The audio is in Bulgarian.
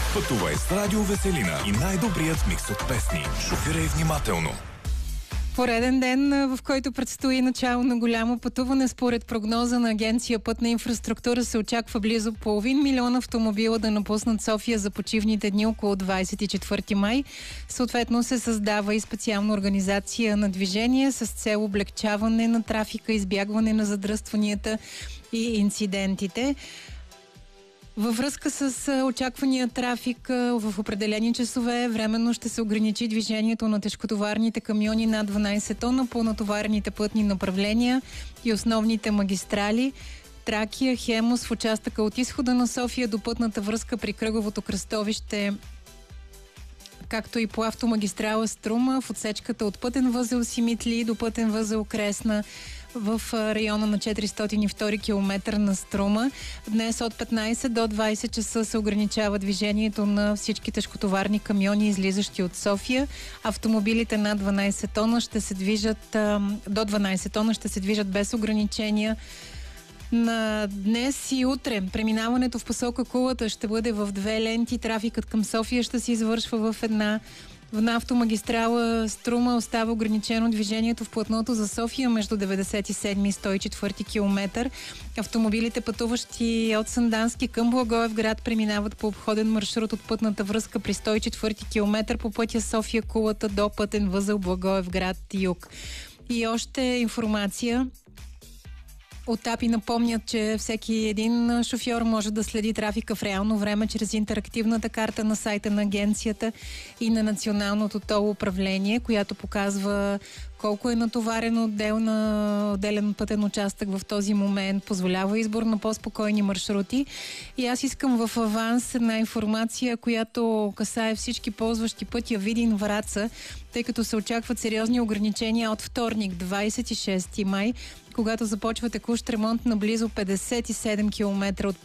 Пътувай с Радио Веселина и най-добрият микс от песни. Шофирай внимателно. Пореден ден, в който предстои начало на голямо пътуване. Според прогноза на Агенция Пътна инфраструктура се очаква близо 500 000 автомобила да напуснат София за почивните дни около 24 май. Съответно се създава и специална организация на движение с цел облегчаване на трафика, избягване на задръстванията и инцидентите. Във връзка с очаквания трафик в определени часове, временно ще се ограничи движението на тежкотоварните камиони над 12 тона по натоварените пътни направления и основните магистрали. Тракия, Хемус в участъка от изхода на София до пътната връзка при кръговото кръстовище, както и по автомагистрала Струма в отсечката от пътен възел Симитли до пътен възел Кресна в района на 402 км на Струма. Днес от 15 до 20 часа се ограничава движението на всички тежкотоварни камиони, излизащи от София. Автомобилите над 12 тона ще се движат до 12 тона ще се движат без ограничения. На днес и утре преминаването в посока Кулата ще бъде в две ленти. Трафикът към София ще се извършва в една. На автомагистрала Струма остава ограничено движението в платното за София между 97 и 104 км. Автомобилите, пътуващи от Сандански към Благоевград, преминават по обходен маршрут от пътната връзка при 104 км по пътя София-Кулата до пътен възел Благоевград-Юг. И още информация. От АПИ напомнят, че всеки един шофьор може да следи трафика в реално време чрез интерактивната карта на сайта на агенцията и на Националното ТОЛ управление, която показва колко е натоварен отделен пътен участък в този момент, позволява избор на по-спокойни маршрути. И аз искам в аванс една информация, която касае всички ползващи пътя Видин-Враца, тъй като се очакват сериозни ограничения от вторник, 26 май, когато започва текущ ремонт на близо 57 км от